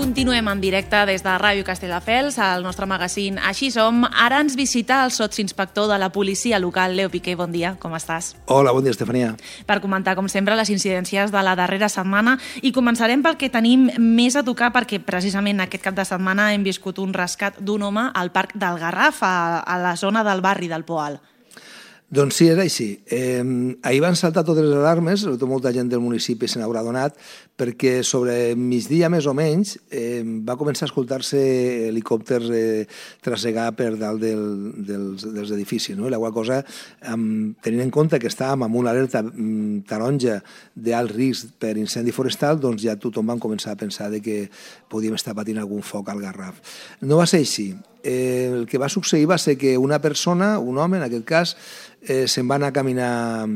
Continuem en directe des de Ràdio Castelldefels, al nostre magazín Així som. Ara ens visita el sotsinspector de la policia local, Leo Piqué. Bon dia, com estàs? Hola, bon dia, Estefania. Per comentar, com sempre, les incidències de la darrera setmana, i començarem pel que tenim més a tocar, perquè precisament aquest cap de setmana hem viscut un rescat d'un home al Parc del Garraf, a la zona del barri del Poal. Doncs sí, és així. Ahir van saltar totes les alarmes, molta gent del municipi se n'haurà donat, perquè sobre migdia més o menys va començar a escoltar-se helicòpters trassegar per dalt dels edificis, no? I la qual cosa, tenint en compte que estàvem amb una alerta taronja d'alt risc per incendi forestal, doncs ja tothom va començar a pensar que podíem estar patint algun foc al Garraf. No va ser així. El que va succeir va ser que una persona, un home en aquest cas, se'n va anar a caminar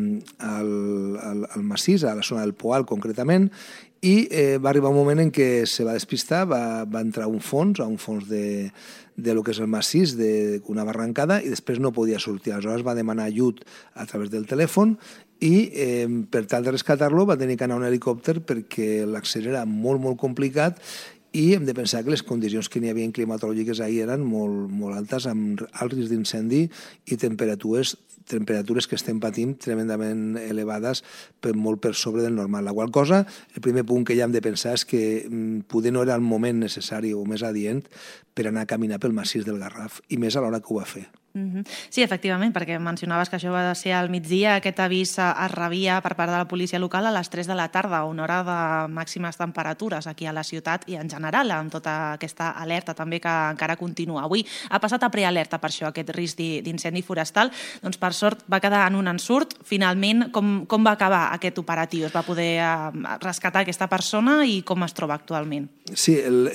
al massís, a la zona del Poal concretament, i va arribar un moment en què se va despistar, va entrar a un fons de lo que és el massís, d'una barrancada, i després no podia sortir. Aleshores va demanar ajut a través del telèfon i per tal de rescatar-lo va tenir que anar un helicòpter perquè l'accés era molt, molt complicat, i hem de pensar que les condicions que n'hi havia climatològiques ahir eren molt altes, amb alt risc d'incendi i temperatures que estem patint tremendament elevades, molt per sobre del normal. La qual cosa, el primer punt que ja hem de pensar és que poder no era el moment necessari o més adient per anar a caminar pel massís del Garraf, i més a l'hora que ho va fer. Sí, efectivament, perquè mencionaves que això va ser al migdia. Aquest avís es rebia per part de la policia local a les 3 de la tarda, una hora de màximes temperatures aquí a la ciutat i en general, amb tota aquesta alerta també que encara continua. Avui ha passat a prealerta per això, aquest risc d'incendi forestal. Doncs per sort va quedar en un ensurt. Finalment, com va acabar aquest operatiu? Es va poder rescatar aquesta persona i com es troba actualment? Sí,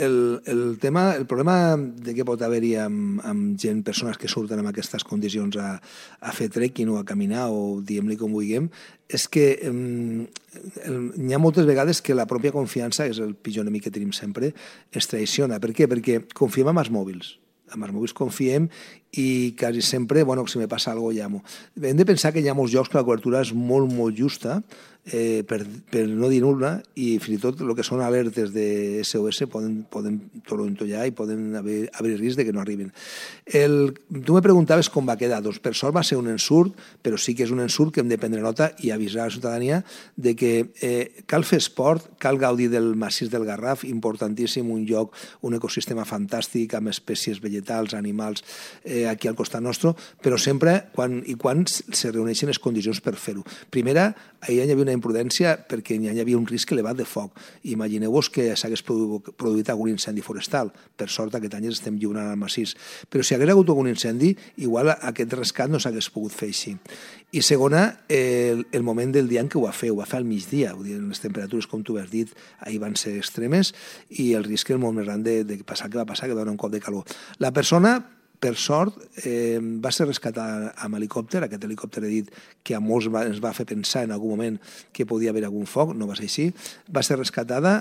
el problema de què pot haver-hi amb gent, persones que surten en aquestes condicions a fer trekking o a caminar o diguem-li com vulguem, és que n'hi ha moltes vegades que la pròpia confiança, és el pitjor enemic que tenim sempre, es traiciona. Per què? Perquè confiem en els mòbils. Amb els mòbils confiem i quasi sempre, si me passa alguna cosa, llamo. Hem de pensar que hi ha molts llocs que la cobertura és molt, molt justa, per no dir nul·la, i fins i tot el que són alertes de SOS poden torontollar i poden haver risc de que no arribin. Tu me preguntaves com va quedar. Doncs per sort va ser un ensurt, però sí que és un ensurt que hem de prendre nota i avisar a la ciutadania de que cal fer esport, cal gaudir del massís del Garraf, importantíssim, un lloc, un ecosistema fantàstic amb espècies vegetals, animals, aquí al costat nostre, però sempre quan se reuneixen les condicions per fer-ho. Primera, ahir hi havia una imprudència perquè hi havia un risc elevat de foc. Imagineu-vos que s'hagués produït algun incendi forestal. Per sort, aquest any estem lliurant al massís. Però si hagués hagut algun incendi, igual aquest rescat no s'hagués pogut fer així. I segona, el moment del dia en què ho va fer al migdia. Les temperatures, com tu has dit, ahir van ser extremes i el risc és molt més gran de passar que va passar, que dona un cop de calor. La persona, per sort, va ser rescatada amb helicòpter. Aquest helicòpter he dit que a molts ens va fer pensar en algun moment que podia haver algun foc, no va ser així. Va ser rescatada,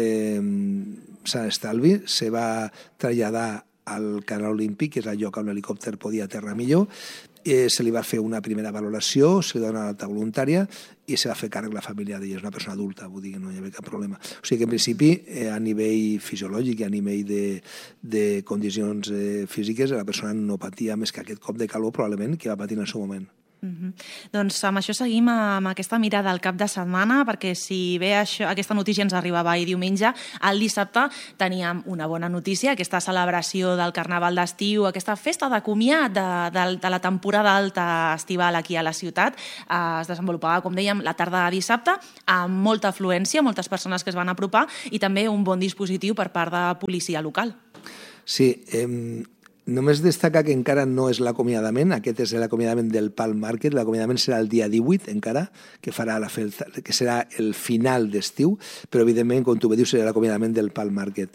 Sant Estalvi, se va traslladar al Canal Olímpic, que és el lloc on l'helicòpter podia aterrar millor. Se li va fer una primera valoració, se li va donar alta voluntària i se va fer càrrec la família d'ella. És una persona adulta, vull dir que no hi havia cap problema. O sigui que en principi, a nivell fisiològic i a nivell de condicions físiques, la persona no patia més que aquest cop de calor probablement que va patir en el seu moment. Doncs amb això seguim amb aquesta mirada al cap de setmana, perquè si bé aquesta notícia ens arribava ahir diumenge, el dissabte teníem una bona notícia, aquesta celebració del Carnaval d'estiu, aquesta festa de comiat de la temporada alta estival aquí a la ciutat. Es desenvolupava, com dèiem, la tarda de dissabte, amb molta afluència, moltes persones que es van apropar i també un bon dispositiu per part de policia local. Sí, només destacar que encara no és l'acomiadament, aquest és l'acomiadament del Palm Market, l'acomiadament serà el dia 18 encara, que serà el final d'estiu, però evidentment, com tu bé dius, serà l'acomiadament del Palm Market.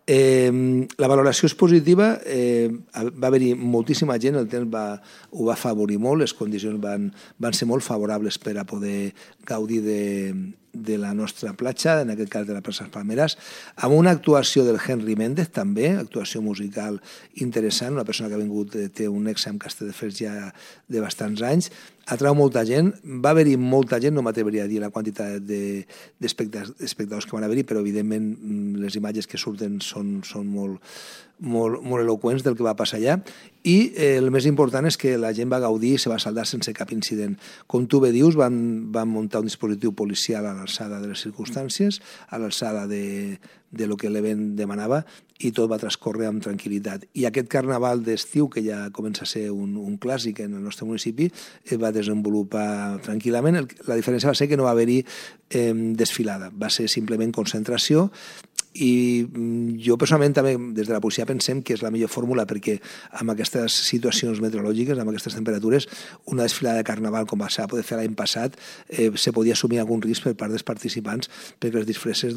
La valoració és positiva, va haver-hi moltíssima gent, el temps ho va afavorir molt, les condicions van ser molt favorables per a poder gaudir de la nostra platja, en aquest cas de la plaça Palmeres, amb una actuació del Henry Méndez també, actuació musical interessant, una persona que ha vingut, té un èxam Castelldefels ja de bastants anys, atrau molta gent, va haver-hi molta gent, no m'atreveria a dir la quantitat d'espectadors que van haver-hi, però evidentment les imatges que surten són molt eloqüents del que va passar allà, i el més important és que la gent va gaudir i se va saldar sense cap incident. Com tu bé dius, van muntar un dispositiu policial a l'alçada de les circumstàncies, a l'alçada de lo que l'event demanava, i tot va transcorrer amb tranquil·litat. I aquest carnaval d'estiu, que ja comença a ser un clàssic en el nostre municipi, es va desenvolupar tranquil·lament. La diferència va ser que no va haver-hi desfilada, va ser simplement concentració, i jo personalment també des de la policia pensem que és la millor fórmula, perquè amb aquestes situacions meteorològiques, amb aquestes temperatures, una desfilada de carnaval com va poder fer l'any passat, se podia assumir algun risc per part dels participants, perquè les disfresses,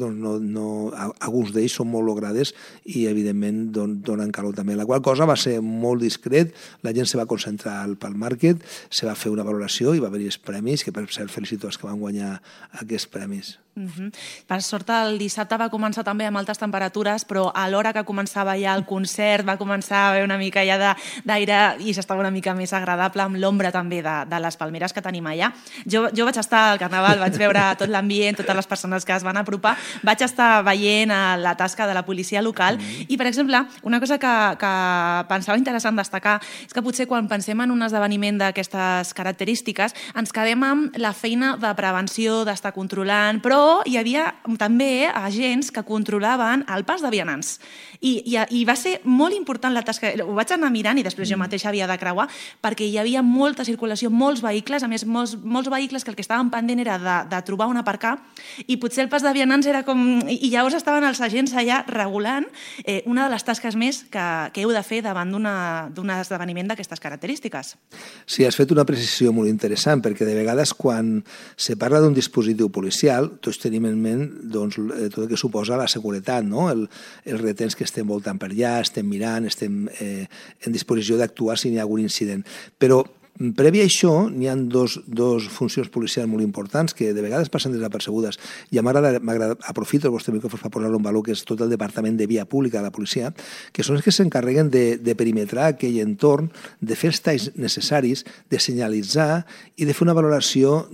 alguns d'ells són molt logrades i evidentment donen calor també. La qual cosa va ser molt discret, la gent se va concentrar al Palm Market, se va fer una valoració i va haver-hi els premis, que per cert felicito els que van guanyar aquests premis. Per sort el dissabte va començar també amb altes temperatures, però a l'hora que començava ja el concert va començar a haver una mica ja d'aire i s'estava una mica més agradable amb l'ombra també de les palmeres que tenim allà. Jo vaig estar al Carnaval, vaig veure tot l'ambient, totes les persones que es van apropar, vaig estar veient la tasca de la policia local i, per exemple, una cosa que pensava interessant destacar és que potser quan pensem en un esdeveniment d'aquestes característiques ens quedem amb la feina de prevenció, d'estar controlant, però hi havia també agents que controlaven el pas de vianants. I va ser molt important la tasca. Ho vaig anar mirant i després jo mateixa havia de creuar perquè hi havia molta circulació, molts vehicles, a més molts vehicles que el que estaven pendent era de trobar on aparcar i potser el pas de vianants era com... I llavors estaven els agents allà regulant una de les tasques més que heu de fer davant d'un esdeveniment d'aquestes característiques. Sí, has fet una precisió molt interessant perquè de vegades quan se parla d'un dispositiu policial tots tenim en ment tot el que suposa la seguretat, els retens que estem voltant per allà, estem mirant, estem en disposició d'actuar si hi ha algun incident. Però previ a això n'hi ha dos funcions policials molt importants que de vegades passen desapercebudes i aprofito el vostre micròfon per posar-lo en valor, que és tot el departament de via pública de la policia, que són els que s'encarreguen de perimetrar aquell entorn, de fer els talls necessaris, de senyalitzar i de fer una valoració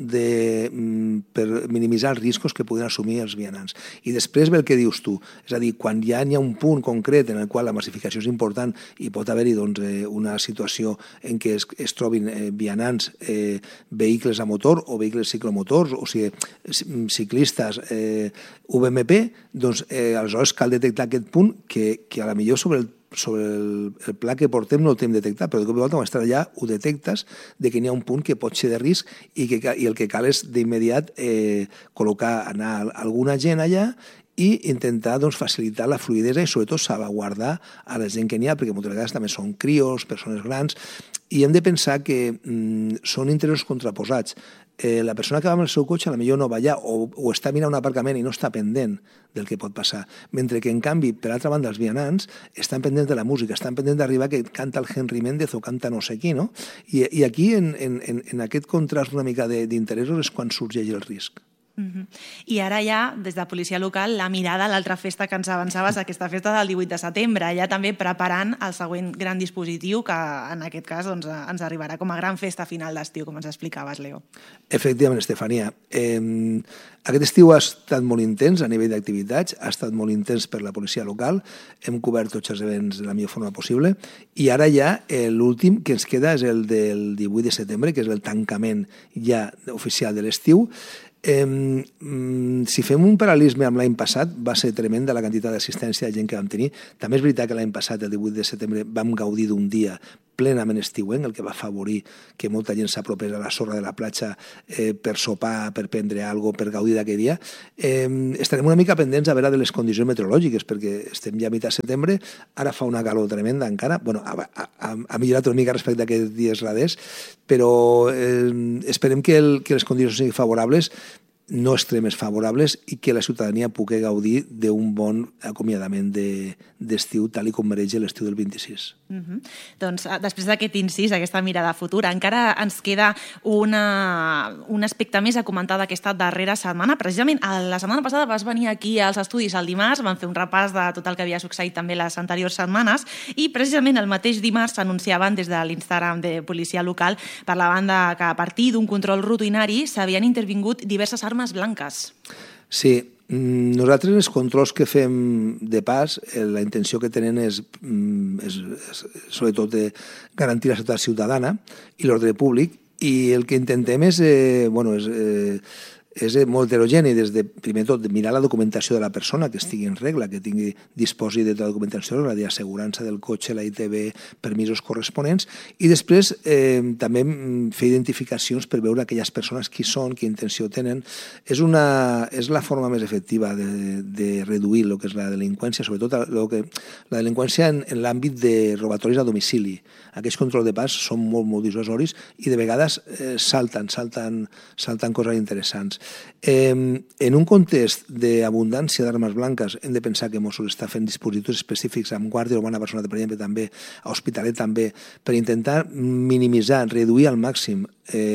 per minimitzar els riscos que puguin assumir els vianants. I després ve el que dius tu, és a dir, quan ja n'hi ha un punt concret en el qual la massificació és important i pot haver-hi una situació en què es trobin vianants, vehicles a motor o vehicles ciclomotors, o sigui, ciclistes VMP, doncs aleshores cal detectar aquest punt que a la millor sobre el pla que portem no el tenim detectat, però de cop i volta quan estàs allà ho detectes de que n'hi ha un punt que pot ser de risc i el que cal és d'immediat anar alguna gent allà i intentar facilitar la fluidesa i sobretot salvaguardar a la gent que n'hi ha, perquè moltes vegades també són crios, persones grans, i hem de pensar que són interessos contraposats. La persona que va amb el seu cotxe potser no va allà o està mirant un aparcament i no està pendent del que pot passar, mentre que en canvi, per altra banda, els vianants estan pendents de la música, estan pendents d'arribar que canta el Henry Méndez o canta no sé qui, no? I aquí, en aquest contrast una mica d'interessos és quan sorgeix el risc. I ara ja, des de policia local, la mirada a l'altra festa que ens avançaves, aquesta festa del 18 de setembre, ja també preparant el següent gran dispositiu que en aquest cas ens arribarà com a gran festa final d'estiu, com ens explicaves, Leo. Efectivament, Estefania. Aquest estiu ha estat molt intens a nivell d'activitats, ha estat molt intens per la policia local, hem cobert tots els events de la millor forma possible i ara ja l'últim que ens queda és el del 18 de setembre, que és el tancament ja oficial de l'estiu. Si fem un paral·lelisme amb l'any passat, va ser tremenda la quantitat d'assistència de gent que vam tenir. També és veritat que l'any passat, el 18 de setembre, vam gaudir d'un dia plenament estiuenc, el que va afavorir que molta gent s'apropés a la sorra de la platja per sopar, per prendre alguna cosa, per gaudir d'aquell dia. Estarem una mica pendents a veure de les condicions meteorològiques, perquè estem ja a mitjà setembre, ara fa una calor tremenda encara, ha millorat una mica respecte a aquests dies raders, però esperem que les condicions siguin favorables, no extremes favorables, i que la ciutadania pugui gaudir d'un bon acomiadament d'estiu, tal com mereix l'estiu del 26. Doncs després d'aquest incís, aquesta mirada futura, encara ens queda un aspecte més a comentar d'aquesta darrera setmana. Precisament la setmana passada vas venir aquí als estudis el dimarts, vam fer un repàs de tot el que havia succeït també les anteriors setmanes i precisament el mateix dimarts s'anunciaven des de l'Instagram de policia local per la banda que a partir d'un control rutinari s'havien intervingut diverses armes blanques. Sí, nosaltres els controls que fem de pas, la intenció que tenen és sobretot garantir la seguretat ciutadana i l'ordre públic, i el que intentem és molt heterogeni, des de, primer tot, mirar la documentació de la persona, que estigui en regla, que disposi de tota la documentació, la d'assegurança del cotxe, la ITV, permisos corresponents, i després també fer identificacions per veure aquelles persones qui són, quina intenció tenen. És la forma més efectiva de reduir el que és la delinqüència, sobretot la delinqüència en l'àmbit de robatoris a domicili. Aquests controls de pas són molt dissuasoris i de vegades salten coses interessants. En un context d'abundància d'armes blanques hem de pensar que Mossos està fent dispositius específics amb Guàrdia Urbana Barcelona, per exemple, també, a Hospitalet també, per intentar minimitzar, reduir al màxim,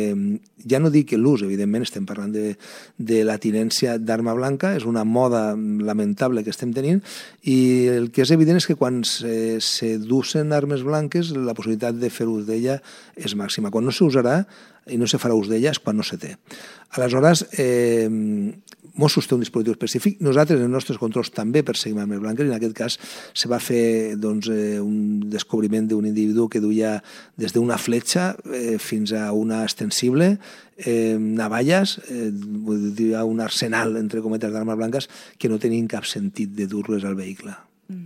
ja no dic l'ús, evidentment estem parlant de la tinència d'arma blanca, és una moda lamentable que estem tenint, i el que és evident és que quan s'usen armes blanques la possibilitat de fer ús d'ella és màxima. Quan no s'usarà i no se farà ús d'ella és quan no se té. Aleshores, Mossos té un dispositiu específic, nosaltres en els nostres controls també perseguim armes blanques, i en aquest cas se va fer un descobriment d'un individu que duia des d'una fletxa fins a una extensible, navalles, un arsenal, entre cometes, d'armes blanques que no tenien cap sentit de dur-les al vehicle.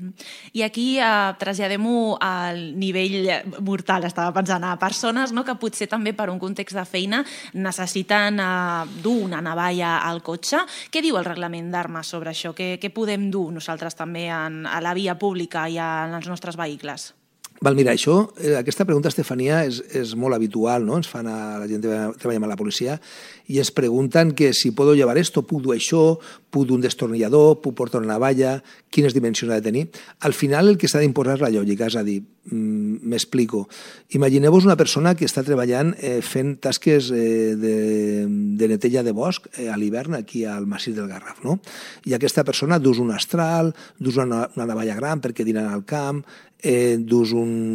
I aquí traslladem-ho al nivell mortal, estava pensant, a persones que potser també per un context de feina necessiten dur una navalla al cotxe. Què diu el reglament d'armes sobre això? Què podem dur nosaltres també a la via pública i en els nostres vehicles? Val, mira, aquesta pregunta, Estefania, és molt habitual, no? Ens fan a la gent que treballa a la policia i ens pregunten que si puedo llevar esto, puc dur això, puc dur un destornillador, puc portar una navalla, quines dimensions ha de tenir. Al final el que s'ha d'imposar és la lògica, és a dir, m'explico. Imagineu-vos una persona que està treballant fent tasques de neteja de bosc a l'hivern aquí al massís del Garraf, no? I aquesta persona dus un astral, dus una navalla gran perquè diran al camp, dus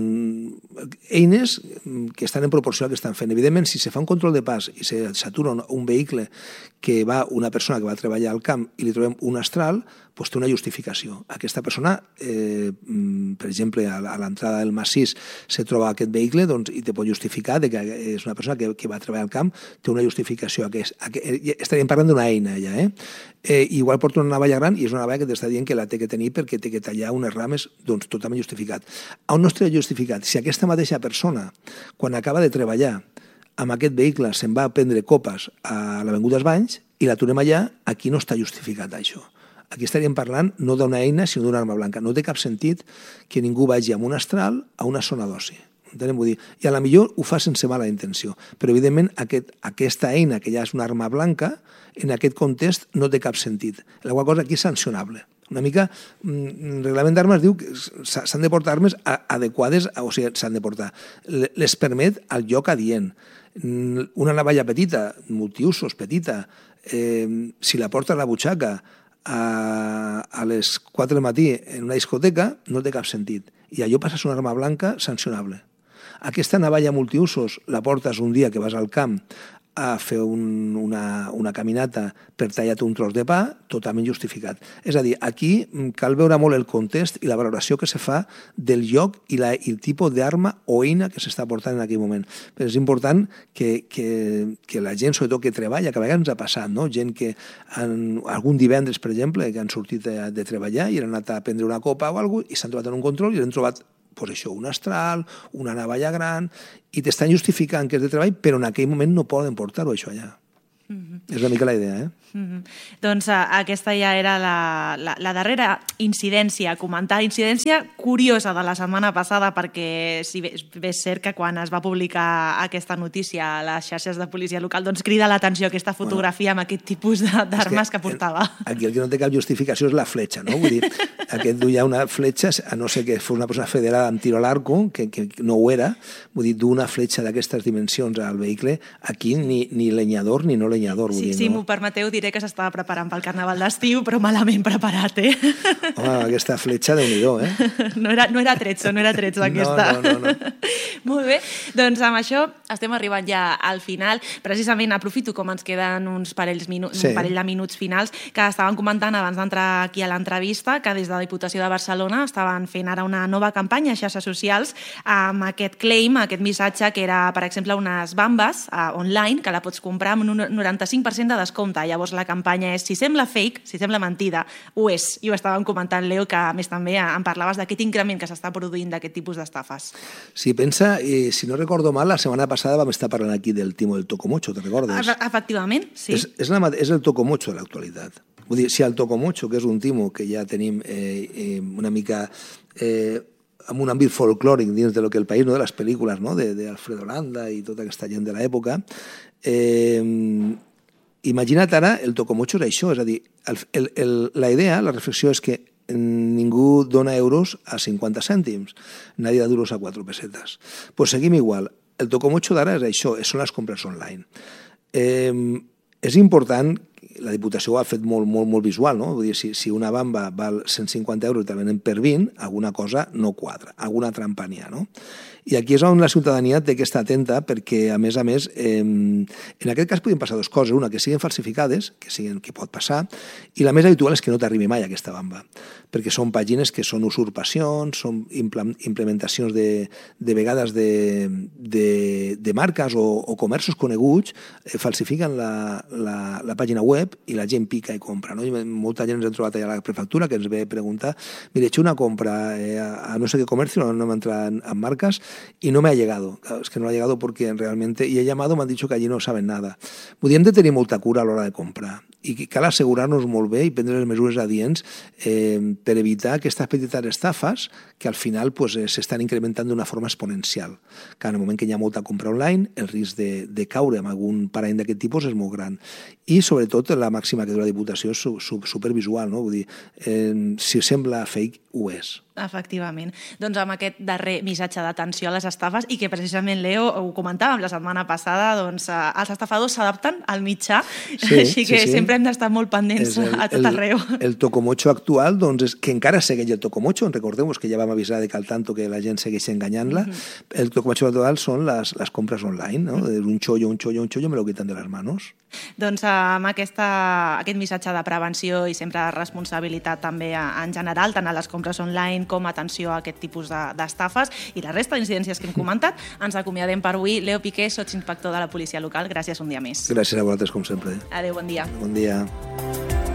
eines que estan en proporció al que estan fent. Evidentment, si se fa un control de pas i s'atura un vehicle que va una persona que va treballar al camp i li trobem un astral, doncs té una justificació. Aquesta persona, per exemple, a l'entrada del massís se troba aquest vehicle i te pot justificar que és una persona que va treballar al camp, té una justificació. Estaríem parlant d'una eina, ja. Igual porta una navalla gran i és una navalla que t'està dient que la té que tenir perquè té que tallar unes rames, doncs totalment justificat. On no estaria justificat? Si aquesta mateixa persona, quan acaba de treballar amb aquest vehicle, se'n va a prendre copes a l'Avinguda Banys i l'aturem allà, aquí no està justificat això. Aquí estaríem parlant no d'una eina, sinó d'una arma blanca. No té cap sentit que ningú vagi amb un astral a una zona d'oci. I a la millor ho fa sense mala intenció. Però, evidentment, aquesta eina, que ja és una arma blanca, en aquest context no té cap sentit. La qual cosa aquí és sancionable. Una mica, el reglament d'armes diu que s'han de portar armes adequades, o sigui, s'han de portar. Les permet al lloc adient. Una navalla petita, multiusos, petita, si la porta a la butxaca a les 4 del matí en una discoteca, no té cap sentit. I allò passa a ser una arma blanca sancionable. Aquesta navalla multiusos la portes un dia que vas al camp a fer una caminata per tallar un tros de pa, totalment justificat. És a dir, aquí cal veure molt el context i la valoració que se fa del lloc i el tipus d'arma o eina que s'està portant en aquell moment. Però és important que la gent, sobretot que treballa, que a vegades ens ha passat, no? Gent que algun divendres, per exemple, que han sortit de treballar i han anat a prendre una copa o alguna cosa i s'han trobat en un control i han trobat un astral, una navalla gran, i t'estan justificant que és de treball, però en aquell moment no poden portar-ho això allà. És una mica la idea, Doncs aquesta ja era la darrera incidència a comentar. Incidència curiosa de la setmana passada, perquè si bé és cert que quan es va publicar aquesta notícia a les xarxes de policia local, doncs crida l'atenció aquesta fotografia amb aquest tipus d'armes que portava. Aquí el que no té cap justificació és la fletxa, no? Vull dir, aquest duia una fletxa, a no ser que fos una persona federada amb tiro a l'arco, que no ho era, vull dir, dur una fletxa d'aquestes dimensions al vehicle, aquí ni lenyador ni no lenyador. Si m'ho permeteu, diré que s'estava preparant pel carnaval d'estiu, però malament preparat, Home, aquesta fletxa, Déu-n'hi-do, No era tretzo aquesta. No. Molt bé, doncs amb això estem arribant ja al final. Precisament aprofito, com ens queden un parell de minuts finals, que estaven comentant abans d'entrar aquí a l'entrevista, que des de la Diputació de Barcelona estaven fent ara una nova campanya a xarxes socials amb aquest claim, aquest missatge, que era, per exemple, unes bambes online, que la pots comprar amb un 95% de descompte. Llavors la campanya és, si sembla fake, si sembla mentida, ho és. I ho estàvem comentant, Leo, que a més també em parlaves d'aquest increment que s'està produint d'aquest tipus d'estafes. Sí, pensa, si no recordo mal, la setmana passada vam estar parlant aquí del timo del tocomocho, te recordes? Efectivament, sí. És el tocomocho de l'actualitat. Vull dir, si el tocomocho, que és un timo que ja tenim una mica amb un àmbit folclòric dins de lo que el país, de les pel·lícules d'Alfredo Landa i tota aquesta gent de l'època, imagina't ara, el tocomocho és això, és a dir, la idea, la reflexió és que ningú dona euros a 50 cèntims, nadie da duros a 4 pesetes. Pues seguim igual. El tocomocho d'ara és això, són les compres online. És important, la Diputació ho ha fet molt visual, no? Vull dir, si una bamba val 150 euros i te venen per 20, alguna cosa no quadra, alguna trampa n'hi ha, no? I aquí és on la ciutadania té que estar atenta perquè, a més, en aquest cas podien passar dues coses. Una, que siguin falsificades, que pot passar, i la més habitual és que no t'arribi mai aquesta bamba, perquè són pàgines que són usurpacions, són implementacions de vegades de marques o comerços coneguts, falsifiquen la pàgina web i la gent pica i compra. No? I molta gent ens hem trobat allà a la prefectura que ens ve a preguntar, mire, he hecho una compra a no sé qué comercio, no me entran en marcas, y no me ha llegado. Claro, es que no ha llegado porque realmente... Y he llamado, me han dicho que allí no saben nada. Hem de tenir molta cura a l'hora de comprar i cal assegurar-nos molt bé i prendre les mesures adients per evitar aquestes petites estafes que al final s'estan incrementant d'una forma exponencial. Que en el moment que hi ha molta compra online, el risc de caure en algun parany d'aquest tipus és molt gran. I sobretot la màxima que diu la Diputació és supervisual, no? Vull dir, si sembla fake, ho és. Efectivament. Doncs amb aquest darrer missatge d'atenció a les estafes i que precisament, Leo, ho comentàvem la setmana passada, doncs els estafadors s'adapten al mitjà, així que sempre hem d'estar molt pendents a tot arreu. El tocomocho actual, doncs, és que encara segueix el tocomocho, recordem-vos que ja vam avisar de que al tanto que la gent segueix enganyant-la, el tocomocho actual són les compres online, no? Un chollo, me lo quitan de les manos. Doncs amb aquest missatge de prevenció i sempre de responsabilitat també en general, tant a les compres online com atenció a aquest tipus d'estafes i la resta d'incidències que hem comentat, ens acomiadem per avui. Leo Piqué, sotsinspector de la policia local, gràcies un dia més. Gràcies a vosaltres, com sempre. Adéu, bon dia. Bon dia.